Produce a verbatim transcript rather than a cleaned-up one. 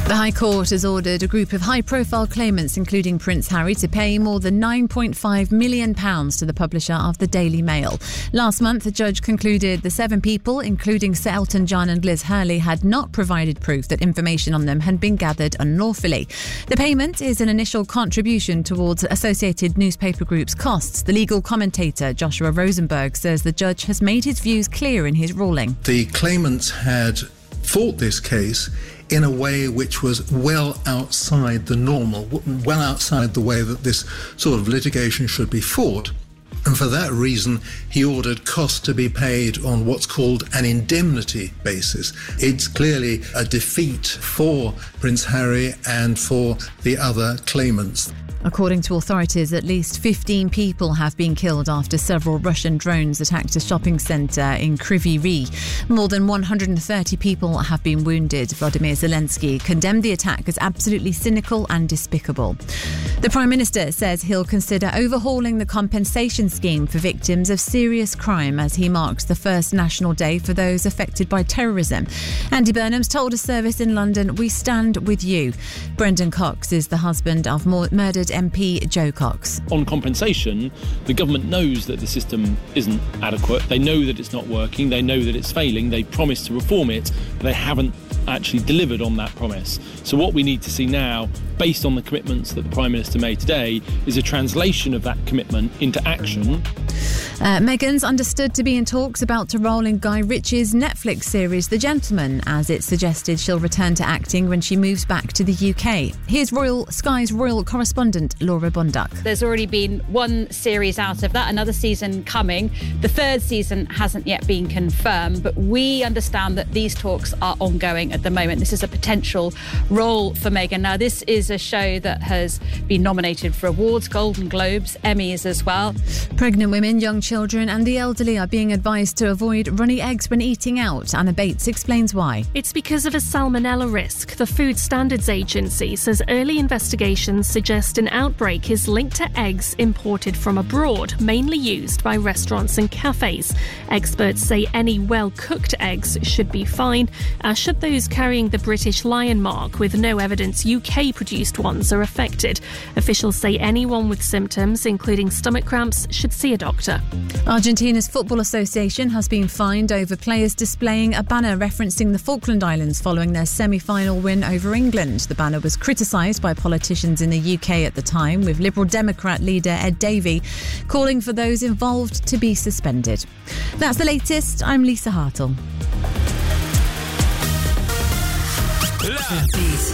The High Court has ordered a group of high-profile claimants, including Prince Harry, to pay more than nine point five million pounds to the publisher of the Daily Mail. Last month, the judge concluded the seven people, including Sir Elton John and Liz Hurley, had not provided proof that information on them had been gathered unlawfully. The payment is an initial contribution towards Associated Newspaper Group's costs. The legal commentator Joshua Rosenberg says the judge has made his views clear in his ruling. The claimants had fought this case in a way which was well outside the normal, well outside the way that this sort of litigation should be fought. And for that reason, he ordered costs to be paid on what's called an indemnity basis. It's clearly a defeat for Prince Harry and for the other claimants. According to authorities, at least fifteen people have been killed after several Russian drones attacked a shopping centre in Kryvyi Rih. More than one hundred thirty people have been wounded. Vladimir Zelensky condemned the attack as absolutely cynical and despicable. The Prime Minister says he'll consider overhauling the compensation scheme for victims of serious crime as he marks the first National Day for those affected by terrorism. Andy Burnham's told a service in London, "We stand with you." Brendan Cox is the husband of murdered M P Joe Cox. On compensation, the government knows that the system isn't adequate. They know that it's not working. They know that it's failing. They promised to reform it, but they haven't actually delivered on that promise. So what we need to see now, based on the commitments that the Prime Minister made today, is a translation of that commitment into action. Uh, Meghan's understood to be in talks about to roll in Guy Ritchie's Netflix series The Gentleman, as it's suggested she'll return to acting when she moves back to the U K. Here's Royal Sky's royal correspondent Laura Bunduck. There's already been one series out of that, another season coming. The third season hasn't yet been confirmed, but we understand that these talks are ongoing at the moment. This is a potential role for Meghan. Now, this is a show that has been nominated for awards, Golden Globes, Emmys as well. Pregnant women, young children and the elderly are being advised to avoid runny eggs when eating out. Anna Bates explains why. It's because of a salmonella risk. The Food Standards Agency says early investigations suggest an outbreak is linked to eggs imported from abroad, mainly used by restaurants and cafes. Experts say any well-cooked eggs should be fine, as should those carrying the British Lion mark, with no evidence U K-produced ones are affected. Officials say anyone with symptoms, including stomach cramps, should see a doctor. Argentina's Football Association has been fined over players displaying a banner referencing the Falkland Islands following their semi-final win over England. The banner was criticised by politicians in the U K at the time, with Liberal Democrat leader Ed Davey calling for those involved to be suspended. That's the latest. I'm Lisa Hartle.